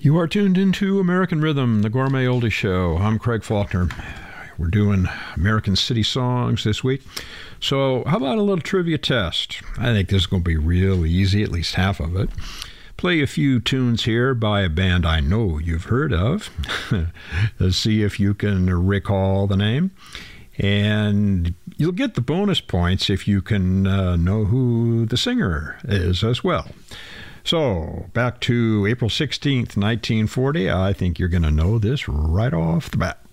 You are tuned into American Rhythm, the Gourmet Oldie Show. I'm Craig Faulkner. We're doing American City songs this week. So how about a little trivia test? I think this is going to be real easy, at least half of it. Play a few tunes here by a band I know you've heard of. Let's see if you can recall the name. And you'll get the bonus points if you can know who the singer is as well. So, back to April 16th, 1940. I think you're going to know this right off the bat.